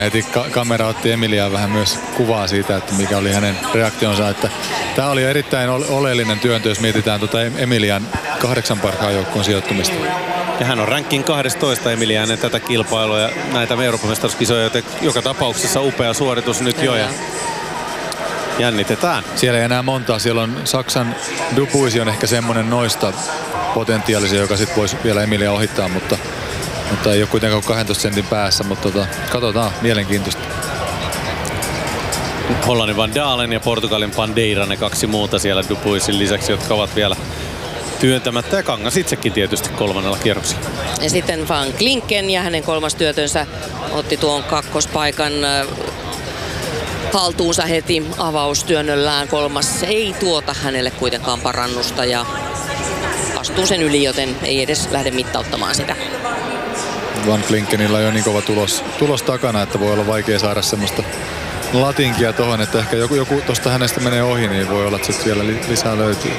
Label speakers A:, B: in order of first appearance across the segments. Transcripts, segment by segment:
A: Heti kamera otti Emiliaa vähän myös kuvaa siitä, että mikä oli hänen reaktionsa. Että tämä oli erittäin oleellinen työntö, jos mietitään Emilian 8 parhaan joukkoon sijoittumista.
B: Ja hän on ranking 12 Emilia ennen tätä kilpailua ja näitä Euroopan mestaruuskisoja, joten joka tapauksessa upea suoritus nyt jo. Ja jännitetään.
A: Siellä ei enää montaa. Siellä on Saksan Dubuisi on ehkä semmoinen noista potentiaalisia, joka sitten voisi vielä Emilia ohittaa, mutta ei ole kuitenkaan 12 sentin päässä, mutta katsotaan, mielenkiintoista.
B: Hollannin Van Dalen ja Portugalin Bandeira, ne 2 muuta siellä Dubuisin lisäksi, jotka ovat vielä työntämättä, ja Kangas itsekin tietysti 3. kierroksella.
C: Ja sitten Van Klinken ja hänen 3. työtönsä otti tuon 2. paikan haltuunsa heti avaustyönnöllään. 3. ei tuota hänelle kuitenkaan parannusta ja astuu sen yli, joten ei edes lähde mittauttamaan sitä.
A: Van Klinkenillä on jo niin kova tulos takana, että voi olla vaikea saada semmoista latinkia tohon, että ehkä joku tosta hänestä menee ohi, niin voi olla, että sitten vielä lisää löytyy.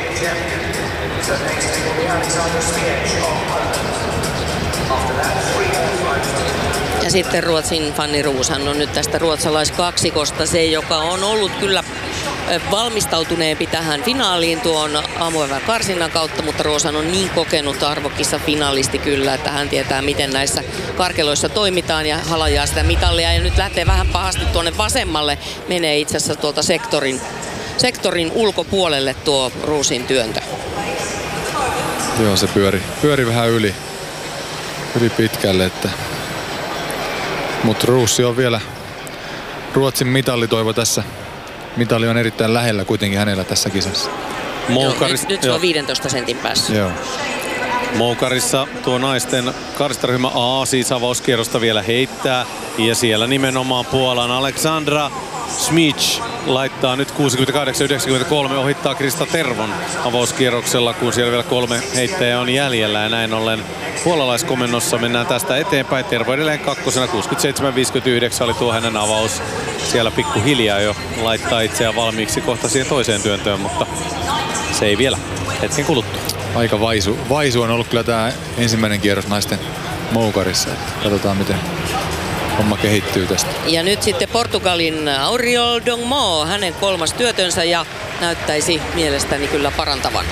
C: Ja sitten Ruotsin Fanny Roos, hän on nyt tästä ruotsalaiskaksikosta se, joka on ollut kyllä valmistautuneempi tähän finaaliin tuon aamupäivän karsinnan kautta, mutta Roosan on niin kokenut arvokissa finalisti kyllä, että hän tietää miten näissä karkeloissa toimitaan ja halajaa sitä mitallia ja nyt lähtee vähän pahasti tuonne vasemmalle, menee itse asiassa tuolta sektorin ulkopuolelle tuo Roosin työntö.
A: Joo, se pyöri vähän yli pitkälle, mutta Roos on vielä Ruotsin mitallitoivo tässä. Mitali on erittäin lähellä kuitenkin hänellä tässä kisassa.
C: Nyt se on 15 sentin päässä.
A: Joo.
B: Moukarissa tuo naisten karsintaryhmä A siis avauskierrosta vielä heittää. Ja siellä nimenomaan Puolan Aleksandra Smic laittaa nyt 68-93, ohittaa Krista Tervon avauskierroksella, kun siellä vielä 3 heittäjää on jäljellä. Ja näin ollen puolalaiskomennossa mennään tästä eteenpäin. Tervo edelleen 2. 67-59 oli tuo hänen avaus. Siellä pikkuhiljaa jo laittaa itseään valmiiksi kohta siihen toiseen työntöön, mutta se ei vielä hetken kuluttua.
A: Aika vaisu on ollut kyllä tämä ensimmäinen kierros naisten moukarissa. Katsotaan miten homma kehittyy tästä.
C: Ja nyt sitten Portugalin Auriol Dongmo, hänen 3. työtönsä ja näyttäisi mielestäni kyllä parantavan.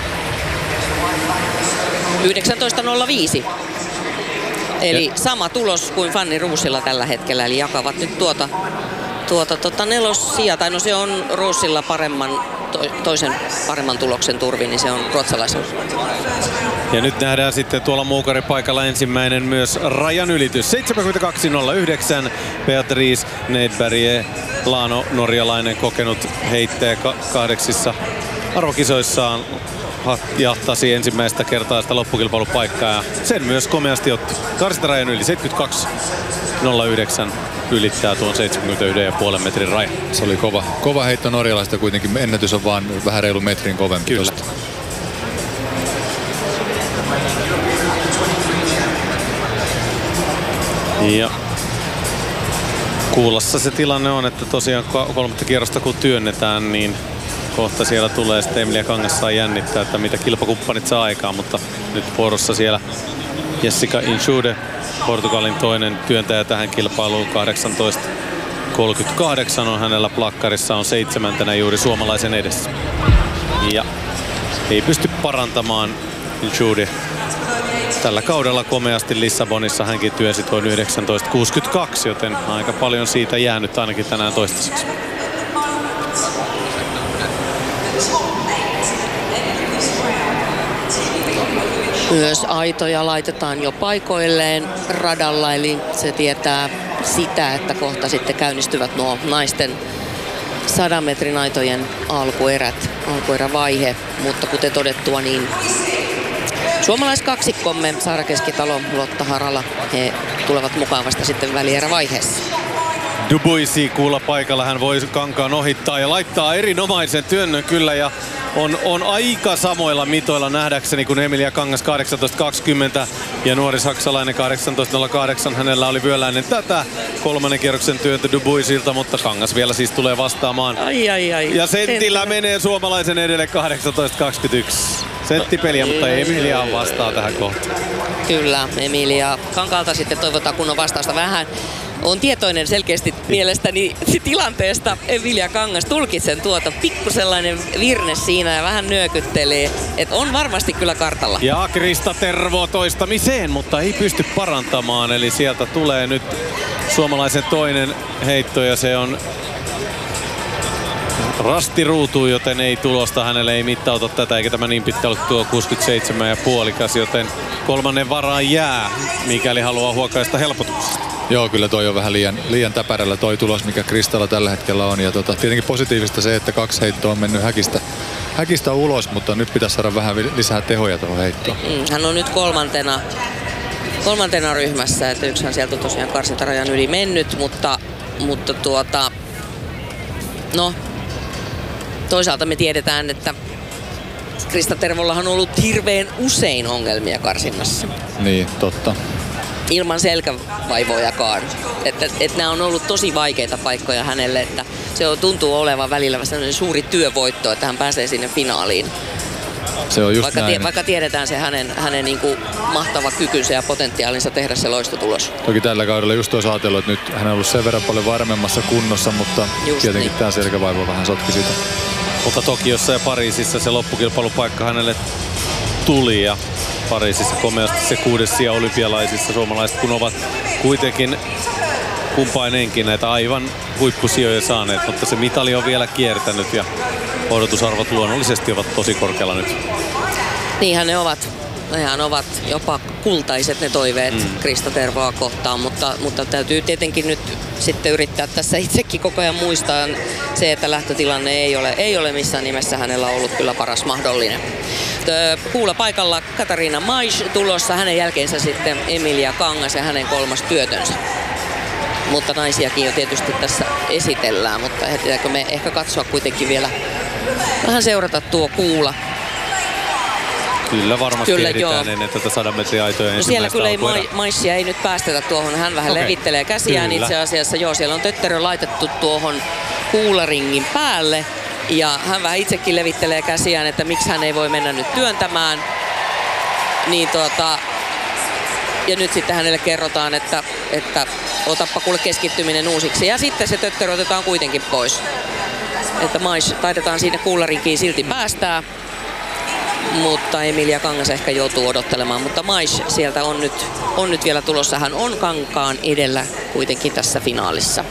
C: 19.05. Eli sama tulos kuin Fanny Roosilla tällä hetkellä, eli jakavat nyt tuota 4. sijaa, tai no se on Roosilla toisen paremman tuloksen turvi, niin se on ruotsalaisella.
B: Ja nyt nähdään sitten tuolla muukaripaikalla ensimmäinen myös rajan ylitys. 72.09 Beatrice Nedberg, Laano, norjalainen kokenut heittäjä 8 arvokisoissaan jahtasi ensimmäistä kertaa sitä loppukilpailupaikkaa ja sen myös komeasti otti. Karsintarajan yli 72.09 ylittää tuon 71,5 metrin rajan.
A: Se oli kova heitto norjalaista kuitenkin. Ennätys on vaan vähän reilu metrin kovempi.
B: Kyllä.
A: Tosta. Ja
B: Kuulassa se tilanne on, että tosiaan 3. kierrosta kun työnnetään, niin kohta siellä tulee sitten Emilia Kangas jännittää, että mitä kilpakumppanit saa aikaan, mutta nyt vuorossa siellä Jessica Inshude, Portugalin toinen työntäjä tähän kilpailuun, 18.38 on hänellä plakkarissa, on 7. juuri suomalaisen edessä. Ja ei pysty parantamaan Inshude. Tällä kaudella komeasti Lissabonissa hänkin työnsi tuon 19.62, joten aika paljon siitä jäänyt ainakin tänään toistaiseksi.
C: Myös aitoja laitetaan jo paikoilleen radalla, eli se tietää sitä, että kohta sitten käynnistyvät nuo naisten 100 metrin aitojen alkuerävaihe, mutta kuten todettua, niin suomalaiskaksikkomme Saara Keskitalo, Lotta Harala, he tulevat mukaan vasta sitten välierävaiheessa.
B: Dubuisi kuulla paikalla, hän voi kankaan ohittaa ja laittaa erinomaisen työnnön kyllä ja on aika samoilla mitoilla nähdäkseni kuin Emilia Kangas 18.20 ja nuori saksalainen 18.08. Hänellä oli vyöläinen tätä 3. kierroksen työntö Dubuisilta, mutta Kangas vielä siis tulee vastaamaan.
C: Ai.
B: Ja sentillä menee suomalaisen edelle 18.21. Senttipeliä, mutta Emilia vastaa tähän kohtaan.
C: Kyllä, Emilia Kankaalta sitten toivotaan kunnon vastausta. on tietoinen selkeästi mielestäni tilanteesta. Emilia Kangas, tulkitsen tuota. Pikku sellainen virne siinä ja vähän nyökyttelee. Että on varmasti kyllä kartalla.
B: Ja Krista Tervo toistamiseen, mutta ei pysty parantamaan. Eli sieltä tulee nyt suomalaisen toinen heitto ja se on rasti ruutuu, joten ei tulosta. Hänelle ei mittauta tätä, eikä tämä niin pitkä ole tuo 67,5, joten kolmannen varaan jää, mikäli haluaa huokaista helpotuksesta.
A: Joo, kyllä toi on vähän liian täpärällä toi tulos, mikä Kristalla tällä hetkellä on. Ja tietenkin positiivista se, että 2 heittoa on mennyt häkistä ulos, mutta nyt pitäisi saada vähän lisää tehoja tuohon heittoon.
C: Hän on nyt kolmantena ryhmässä, että yksihän sieltä on tosiaan karsintarajan yli mennyt, mutta no, toisaalta me tiedetään, että Krista Tervollahan on ollut hirveän usein ongelmia karsinnassa.
A: Niin, totta.
C: Ilman selkävaivojakaan. Että nämä on ollut tosi vaikeita paikkoja hänelle, että se tuntuu olevan välillä sellainen suuri työvoitto, että hän pääsee sinne finaaliin.
A: Se on just
C: vaikka tiedetään se hänen niin kuin mahtava kykynsä ja potentiaalinsa tehdä se loistotulos.
A: Toki tällä kaudella just olisi ajatellut, että nyt hän on ollut sen verran paljon varmemmassa kunnossa, mutta just tietenkin niin. Tämä selkävaiva vähän sotki sitä.
B: Mutta Tokiossa ja Pariisissa se loppukilpailupaikka hänelle tuli ja Pariisissa komeasti se 6. sija olympialaisissa. Suomalaiset kun ovat kuitenkin kumpainenkin näitä aivan huippusijoja saaneet, mutta se mitali on vielä kiertänyt ja odotusarvot luonnollisesti ovat tosi korkealla nyt.
C: Niinhän ne ovat. Nehän ovat jopa kultaiset ne toiveet Krista Tervoa kohtaan, mutta täytyy tietenkin nyt sitten yrittää tässä itsekin koko ajan muistaa se, että lähtötilanne ei ole missään nimessä hänellä ollut kyllä paras mahdollinen. Kuulla paikalla Katariina Maish tulossa, hänen jälkeensä sitten Emilia Kangas ja hänen 3. työtönsä. Mutta naisiakin jo tietysti tässä esitellään, mutta ehditäänkö me ehkä katsoa kuitenkin vielä vähän seurata tuo Kuula.
B: Kyllä varmasti ehditään ennen tätä 100 metrin aitoja ensimmäistä
C: siellä kyllä
B: alkuerää.
C: Maissia ei nyt päästetä tuohon. Hän vähän levittelee käsiään kyllä. Itse asiassa. Joo, siellä on tötterö laitettu tuohon kuularingin päälle. Ja hän vähän itsekin levittelee käsiään, että miksi hän ei voi mennä nyt työntämään. Niin ja nyt sitten hänelle kerrotaan, että otappa kuule keskittyminen uusiksi. Ja sitten se tötterö otetaan kuitenkin pois. Että Mais taidetaan siinä kuularinkiin silti päästää. Mutta Emilia Kangas ehkä joutuu odottelemaan, mutta Mais sieltä on nyt vielä tulossa. Hän on Kankaan edellä kuitenkin tässä finaalissa.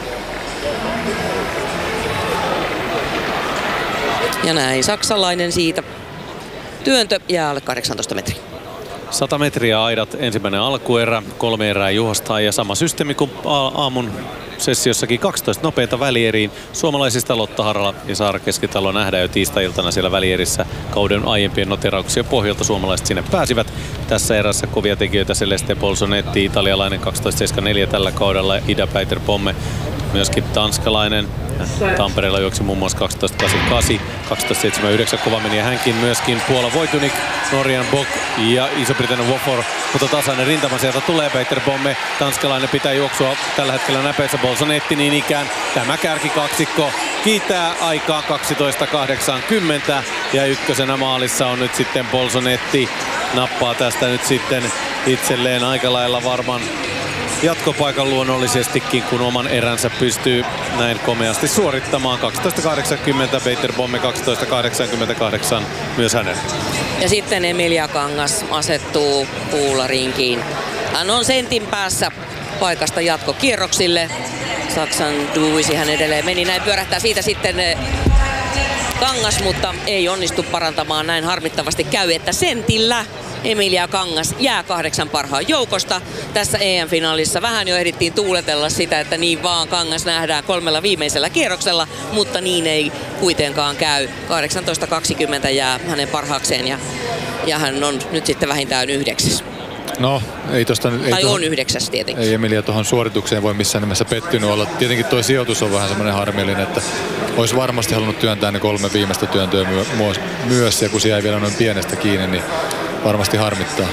C: Ja näin saksalainen siitä. Työntö jää alle 18 metriä.
B: 100 metriä aidat, ensimmäinen alkuerä, 3 erää juostaan ja sama systeemi kuin aamun sessiossakin, 12 nopeita välieriin. Suomalaisista Lotta Harala ja Saara Keskitalo nähdään jo tiistai-iltana siellä välierissä. Kauden aiempien noterauksien pohjalta suomalaiset sinne pääsivät. Tässä erässä kovia tekijöitä Celeste Bolsonetti, italialainen 12.74 tällä kaudella, Ida Päiter-Pomme, myöskin tanskalainen. Tampereella juoksi muun muassa 12.88, 12.79 kova meni ja hänkin myöskin Puola Voitunik, Norjan Bok ja Iso-Britannian Wofor, mutta tasainen rintama sieltä tulee. Päiter-Pomme, tanskalainen pitää juoksua tällä hetkellä näpeissä, Bolsonetti niin ikään. Tämä kärkikaksikko kiitää aikaa 12.80 ja ykkösenä maalissa on nyt sitten Bolsonetti. Nappaa tästä nyt sitten itselleen aika lailla varman jatkopaikan luonnollisestikin, kun oman eränsä pystyy näin komeasti suorittamaan. 12.80, Päiter-Pomme 12.88 myös hänen.
C: Ja sitten Emilia Kangas asettuu kuularinkiin. Hän on sentin päässä paikasta jatkokierroksille. Saksan Duisi hän edelleen meni, näin pyörähtää siitä sitten Kangas, mutta ei onnistu parantamaan, näin harmittavasti käy, että sentillä Emilia Kangas jää 8 parhaan joukosta. Tässä EM-finaalissa vähän jo ehdittiin tuuletella sitä, että niin vaan Kangas nähdään 3 viimeisellä kierroksella, mutta niin ei kuitenkaan käy. 18.20 jää hänen parhaakseen ja hän on nyt sitten vähintään 9.
A: No, ei tosta...
C: Tai on 9 tietenkin.
A: Ei Emilia tuohon suoritukseen voi missään nimessä pettynyt olla. Tietenkin tuo sijoitus on vähän semmoinen harmillinen, että olisi varmasti halunnut työntää ne 3 viimeistä työntöä myös. Ja kun se jäi vielä noin pienestä kiinni, niin varmasti harmittaa.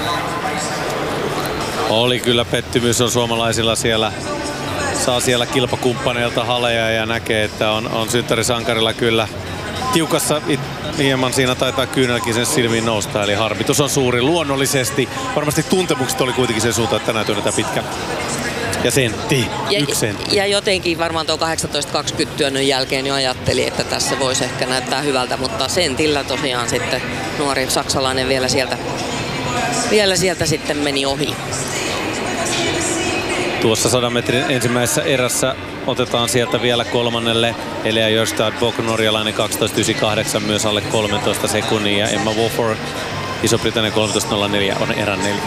B: Oli kyllä pettymys on suomalaisilla siellä. Saa siellä kilpakumppaneilta haleja ja näkee, että on synttärisankarilla kyllä tiukassa. Hieman siinä taitaa kyynelläkin sen silmiin nousta, eli harmitus on suuri luonnollisesti. Varmasti tuntemukset oli kuitenkin sen suuntaan, että tänään työnnetään pitkään. Ja sentti, 1 sentti.
C: Ja jotenkin varmaan tuo 18-20 työnnön jälkeen jo ajatteli, että tässä voisi ehkä näyttää hyvältä, mutta sentillä tosiaan sitten nuori saksalainen vielä sieltä sitten meni ohi.
B: Tuossa 100 metrin ensimmäisessä erässä otetaan sieltä vielä kolmannelle Elea Jörstad Bok, norjalainen 12.98 myös alle 13 sekunnia. Emma Wofor, Iso-Britannia 13.04 on erän 4.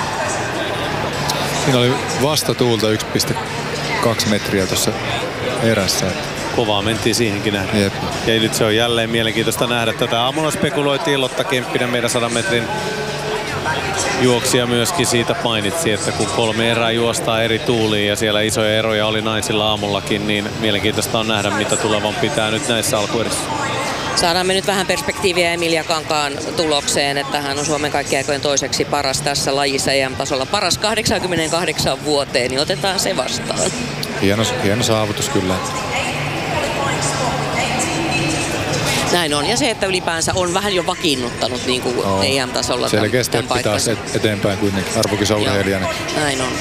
A: Siinä oli vastatuulta 1,2 metriä tuossa erässä.
B: Kovaa mentiin siihenkin nähdä.
A: Jep.
B: Ja nyt se on jälleen mielenkiintoista nähdä tätä. Aamulla spekuloitiin, Lotta Kemppinen meidän 100 metrin juoksija myöskin siitä mainitsi, että kun 3 erää juostaa eri tuuliin ja siellä isoja eroja oli naisilla aamullakin, niin mielenkiintoista on nähdä, mitä tulevan pitää nyt näissä alkuerissä.
C: Saadaan me nyt vähän perspektiiviä Emilia Kankaan tulokseen, että hän on Suomen kaikkien aikojen toiseksi paras tässä lajissa EM-tasolla. Paras 88 vuoteen, niin otetaan se vastaan.
A: Hieno saavutus kyllä.
C: Näin on. Ja se, että ylipäänsä on vähän jo vakiinnuttanut niin kuin EM-tasolla
A: selkeästi
C: tämän paikkansa.
A: Selkeästi eteenpäin kuitenkin arvokisaurheilijana.
C: Näin on.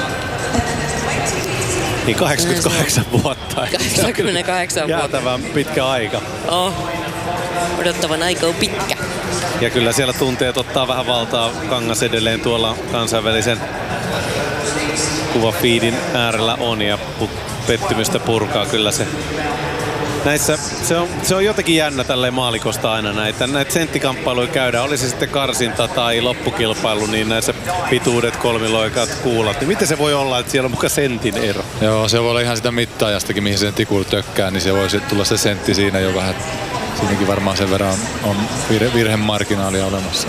B: Niin 88 vuotta.
C: 88 vuotta.
B: Jäätävän pitkä aika.
C: Odottavan aika on pitkä.
B: Ja kyllä siellä tunteet ottaa vähän valtaa. Kangas edelleen tuolla kansainvälisen kuvafiidin äärellä on ja pettymystä purkaa kyllä se. Näissä, se on jotenkin jännä tälleen maalikosta aina näitä senttikamppailuja käydään. Oli se sitten karsinta tai loppukilpailu, niin näissä pituudet, kolmiloikat, kuulat. Niin miten se voi olla, että siellä on muka sentin ero?
A: Joo, se voi olla ihan sitä mittaajastakin, mihin sen tikulu tökkää, niin se voi tulla se sentti siinä jo vähän. Siinäkin varmaan sen verran on virhemarginaalia olemassa.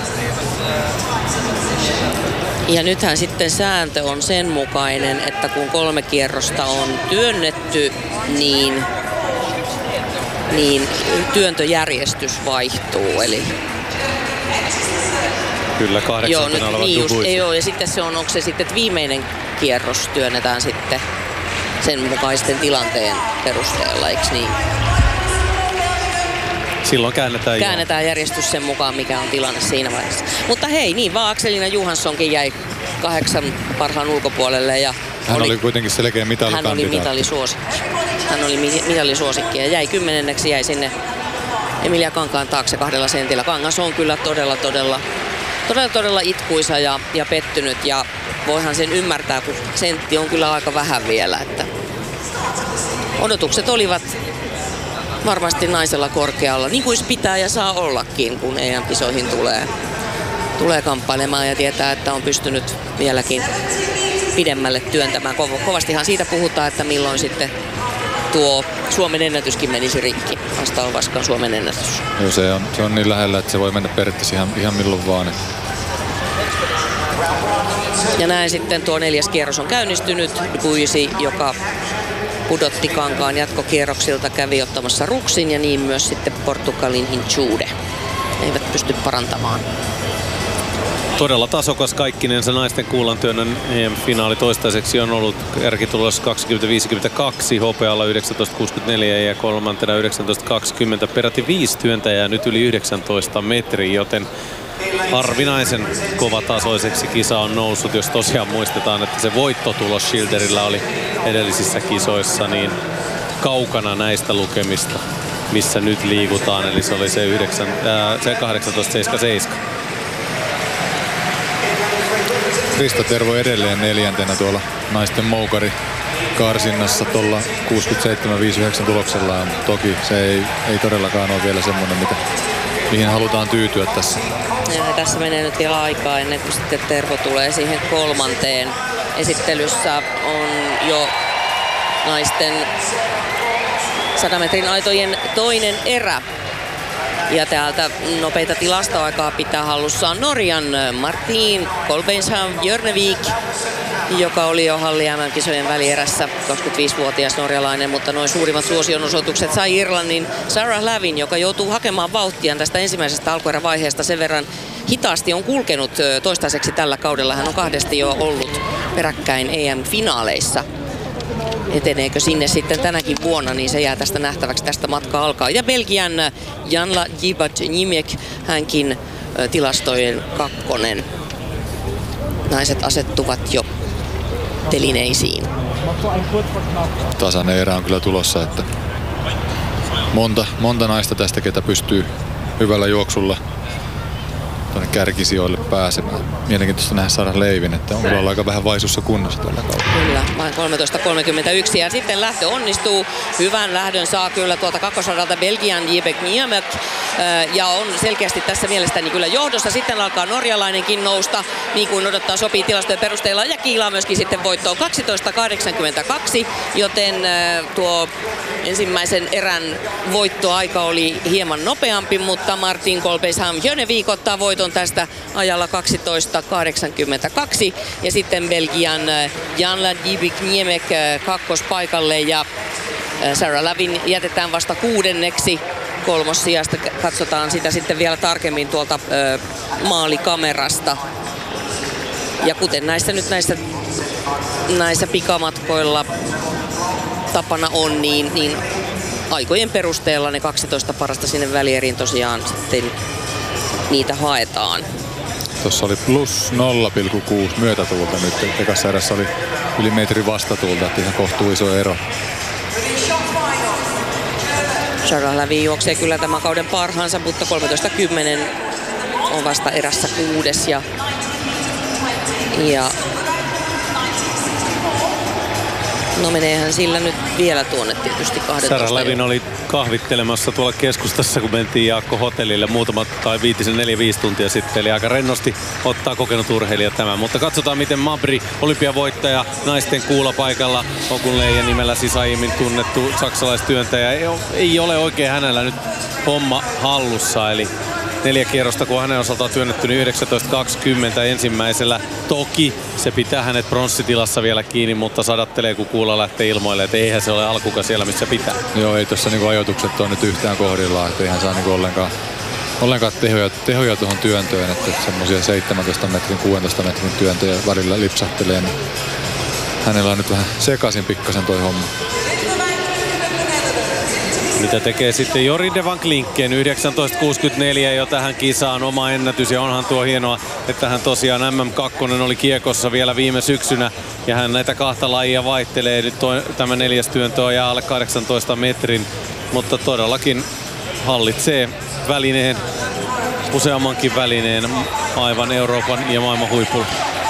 C: Ja nythän sitten sääntö on sen mukainen, että kun 3 kierrosta on työnnetty, niin työntöjärjestys vaihtuu. Eli
B: kyllä 8 olevat Dubuis.
C: Joo, ja sitten se on, onko se sitten, että viimeinen kierros työnnetään sitten sen mukaisten tilanteen perusteella, eikö niin?
B: Silloin käännetään
C: järjestys sen mukaan, mikä on tilanne siinä vaiheessa. Mutta hei, niin vaan Akselina Johanssonkin jäi 8 parhaan ulkopuolelle. Ja
A: hän oli kuitenkin selkeä mitalikandidaatti.
C: Hän oli mitallisuosikki ja jäi 10. jäi sinne Emilia Kankaan taakse 2 sentillä. Kangas on kyllä todella itkuisa ja pettynyt ja voihan sen ymmärtää, kun sentti on kyllä aika vähän vielä. Että odotukset olivat varmasti naisella korkealla, niin kuin pitää ja saa ollakin, kun EM-kisoihin tulee kamppailemaan ja tietää, että on pystynyt vieläkin pidemmälle työntämään. Kovastihan siitä puhutaan, että milloin sitten tuo Suomen ennätyskin menisi rikki. Vasta on Vaskan Suomen ennätys.
A: Joo, se on niin lähellä, että se voi mennä periaatteessa ihan milloin vaan.
C: Ja näin sitten tuo 4. kierros on käynnistynyt. Dubuisi, joka pudotti Kankaan jatkokierroksilta, kävi ottamassa ruksin ja niin myös sitten Portugalin Hinchude. Eivät pysty parantamaan.
B: Todella tasokas kaikkinensa naisten kuulantyönnön EM-finaali toistaiseksi on ollut kärkitulos 20.52, hopealla 19.64 ja kolmantena 19.20. Peräti 5 työntäjää nyt yli 19 metriä, joten harvinaisen kovatasoiseksi kisa on noussut, jos tosiaan muistetaan, että se voittotulos Schilderillä oli edellisissä kisoissa niin kaukana näistä lukemista, missä nyt liikutaan, eli se oli se 18.77.
A: Krista Tervo edelleen 4. tuolla naisten moukari karsinnassa tuolla 67.59 tuloksella. Toki se ei todellakaan ole vielä semmoinen, mihin halutaan tyytyä tässä.
C: Ja tässä menee nyt vielä aikaa ennen kuin sitten Tervo tulee siihen 3. Esittelyssä on jo naisten 100 metrin aitojen toinen erä. Ja täältä nopeita tilastoaikaa pitää hallussaan Norjan Martin Kolbeinsham-Jörnevik, joka oli jo halli MM-kisojen välierässä, 25-vuotias norjalainen, mutta noin suurimmat suosionosoitukset sai Irlannin Sarah Lavin, joka joutuu hakemaan vauhtiaan tästä ensimmäisestä alkuerävaiheesta. Sen verran hitaasti on kulkenut toistaiseksi tällä kaudella. Hän on 2 jo ollut peräkkäin EM-finaaleissa. Eteneekö sinne sitten tänäkin vuonna, niin se jää tästä nähtäväksi. Tästä matka alkaa. Ja Belgian Janla Jibat-Nimek, hänkin tilastojen 2. Naiset asettuvat jo telineisiin.
A: Tasainen erä on kyllä tulossa, että monta naista tästä, ketä pystyy hyvällä juoksulla tuonne kärkisijoille pääsemään. Mielenkiintoista nähdä Sarah Leivin, että on kyllä aika vähän vaisussa kunnossa tällä kaudella.
C: Kyllä, vain 13.31 ja sitten lähtö onnistuu. Hyvän lähdön saa kyllä tuolta kakkosradalta Belgian Jibek Niemek ja on selkeästi tässä mielestäni kyllä johdossa. Sitten alkaa norjalainenkin nousta, niin kuin odottaa sopii tilastojen perusteella ja kiilaa myöskin sitten voittoon 12.82, joten tuo ensimmäisen erän voittoaika oli hieman nopeampi, mutta Martin Kolbeisham-Jönevi ottaa voiton tästä ajalla 12.82 ja sitten Belgian Jan Jibek Niemek kakkospaikalle ja Sarah Lavin jätetään vasta 6. kolmossijasta. Katsotaan sitä sitten vielä tarkemmin tuolta maalikamerasta. Ja kuten näissä pikamatkoilla tapana on, niin aikojen perusteella ne 12 parasta sinne välieriin tosiaan sitten niitä haetaan.
A: Tuossa oli plus 0,6 myötätuulta nyt. Ekassa erässä oli yli metri vastatuulta, että ihan kohtuu iso ero.
C: Sarah Lavin juoksee kyllä tämän kauden parhaansa, mutta 13.10 on vasta erässä 6. Ja no meneehän sillä nyt vielä tuonne tietysti 12.
B: Sarah Lavin oli kahvittelemassa tuolla keskustassa, kun mentiin Jaakko hotellille muutama tai 4-5 tuntia sitten. Eli aika rennosti ottaa kokenut urheilija tämän. Mutta katsotaan, miten Mabry, olympiavoittaja, naisten kuulapaikalla, Ogunleijen nimellä siis aiemmin tunnettu saksalaistyöntäjä. Ei ole oikein hänellä nyt homma hallussa, eli 4 kierrosta, kun hänen osaltaan on työnnetty, niin 19.20 ensimmäisellä. Toki se pitää hänet pronssitilassa vielä kiinni, mutta sadattelee, kun kuulla lähtee ilmoille, että eihän se ole alkuka siellä, missä pitää.
A: Joo, ei tuossa niinku ajoitukset on nyt yhtään kohdillaan, että eihän saa niinku ollenkaan tehoja tuohon työntöön, että semmoisia 17 metrin, 16 metrin työntöjä välillä lipsahtelee, niin hänellä on nyt vähän sekaisin pikkasen toi homma.
B: Mitä tekee sitten Jori de van Klinken, 19.64 jo tähän kisaan oma ennätys, ja onhan tuo hienoa, että hän tosiaan MM2 oli kiekossa vielä viime syksynä ja hän näitä kahta lajia vaihtelee. Nyt tämä 4. työntö on alle 18 metrin, mutta todellakin hallitsee välineen, useammankin välineen aivan Euroopan ja maailman huipulla.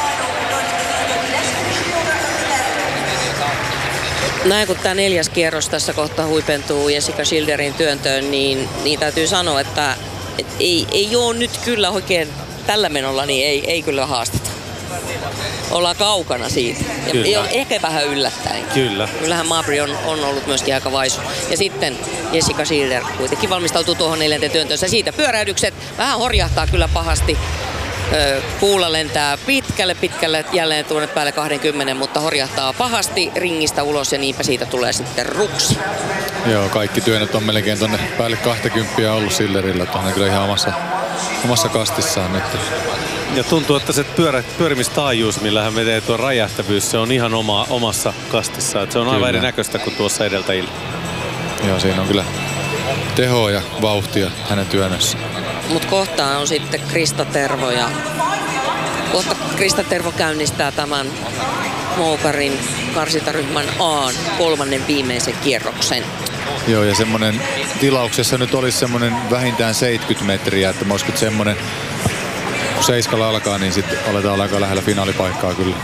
C: Näin kun tämä 4. kierros tässä kohta huipentuu Jessica Schilderin työntöön, niin täytyy sanoa, että ei ole nyt kyllä oikein tällä menolla, niin ei kyllä haasteta. Ollaan kaukana siitä. Ja ehkä vähän yllättäen.
B: Kyllä.
C: Kyllähän Mabry on ollut myöskin aika vaisu. Ja sitten Jessica Schilder kuitenkin valmistautuu tuohon 4. työntöönsä. Siitä pyörähdykset vähän horjahtaa kyllä pahasti. Kuula lentää pitkälle jälleen tuonne päälle 20, mutta horjahtaa pahasti ringistä ulos ja niinpä siitä tulee sitten ruksi.
A: Joo, kaikki työnnöt on melkein tonne päälle 20 ollut Schilderillä, että on kyllä ihan omassa kastissaan nyt.
B: Ja tuntuu, että se pyörimistaajuus, millä hän menee tuo räjähtävyys, se on ihan omassa kastissaan. Että se on aivan erinäköistä kuin tuossa edeltäjillä.
A: Joo, siinä on kyllä tehoa ja vauhtia hänen työnnössä.
C: Mutta kohtaan on sitten Krista Tervo ja kohta Krista Tervo käynnistää tämän Moukarin karsintaryhmän A:n 3. viimeisen kierroksen.
A: Joo, ja semmonen tilauksessa nyt olisi semmonen vähintään 70 metriä, että olisiko semmonen, kun 7 alkaa, niin sitten aletaan aika lähellä finaalipaikkaa kyllä.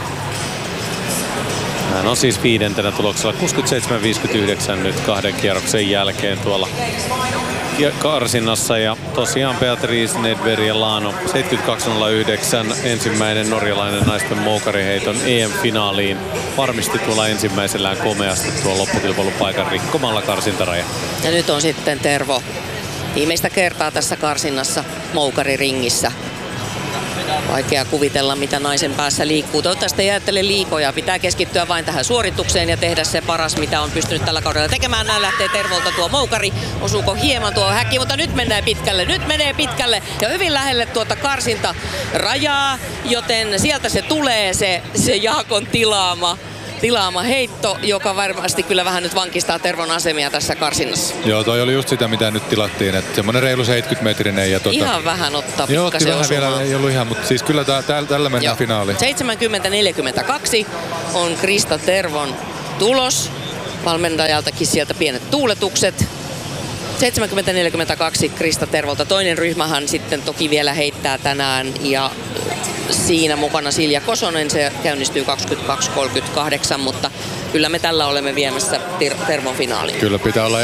B: Hän on siis 5. tuloksella 67.59 nyt 2 kierroksen jälkeen tuolla karsinnassa, ja tosiaan Beatrice Nedberg ja Lano 72.09 ensimmäinen norjalainen naisten moukariheiton EM-finaaliin varmisti tuolla ensimmäisellään komeasti tuon loppukilpailupaikan rikkomalla karsintaraja.
C: Ja nyt on sitten Tervo viimeistä kertaa tässä karsinnassa moukariringissä. Vaikea kuvitella, mitä naisen päässä liikkuu. Toivottavasti ei ajattele liikoja. Pitää keskittyä vain tähän suoritukseen ja tehdä se paras, mitä on pystynyt tällä kaudella tekemään. Näin lähtee Tervolta tuo moukari. Osuuko hieman tuo häkki, mutta nyt menee pitkälle. Nyt menee pitkälle ja hyvin lähelle tuota karsinta rajaa, joten sieltä se tulee se Jaakon tilaama tilaama heitto, joka varmasti kyllä vähän nyt vankistaa Tervon asemia tässä karsinnassa.
A: Joo, toi oli just sitä, mitä nyt tilattiin, että semmonen reilu 70-metrinen. Ja
C: ihan vähän ottaa
A: joo,
C: pikkasen
A: vähän
C: osumaan.
A: vielä, ei ollut ihan, mutta siis kyllä tällä mennään finaaliin.
C: 70-42 on Krista Tervon tulos. Valmentajaltakin sieltä pienet tuuletukset. 70-42 Krista Tervolta. Toinen ryhmähän sitten toki vielä heittää tänään ja siinä mukana Silja Kosonen. Se käynnistyy 22.38, mutta kyllä me tällä olemme viemässä Tervon finaaliin.
A: Kyllä pitää olla